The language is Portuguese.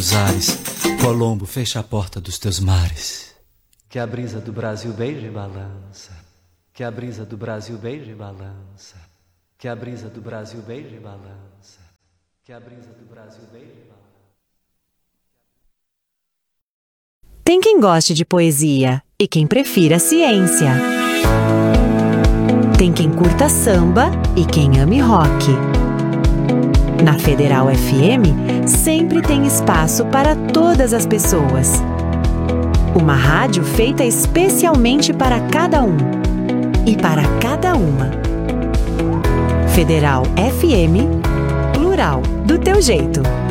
dos ares, Colombo, fecha a porta dos teus mares. Que a brisa do Brasil beije e balança, que a brisa do Brasil beije e balança, que a brisa do Brasil beije e balança, que a brisa do Brasil beije e balança. Tem quem goste de poesia e quem prefira ciência. Tem quem curta samba e quem ame rock. Na Federal FM, sempre tem espaço para todas as pessoas. Uma rádio feita especialmente para cada um e para cada uma. Federal FM, plural, do teu jeito.